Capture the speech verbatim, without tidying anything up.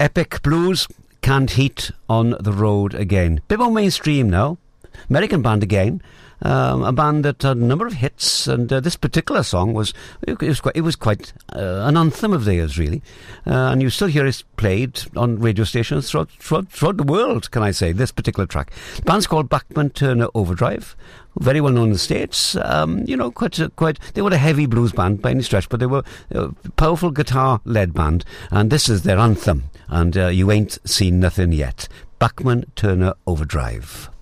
Epic Blues, Can't Heat on the Road Again. Bit more mainstream now. American band again. Um, a band that had a number of hits, and uh, this particular song was it was quite, it was quite uh, an anthem of theirs, really. Uh, and you still hear it played on radio stations throughout, throughout, throughout the world, can I say, this particular track. The band's called Bachman Turner Overdrive. Very well known in the States. Um, you know, quite, uh, quite. They were a heavy blues band by any stretch, but they were a powerful guitar-led band, and this is their anthem. And uh, you ain't seen nothing yet. Bachman Turner Overdrive.